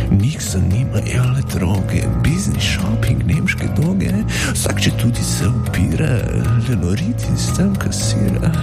Njih zanimajo le droge, biznis, shopping, nemške doge. Vsak, če tudi se upira, le noriti s tem kasira.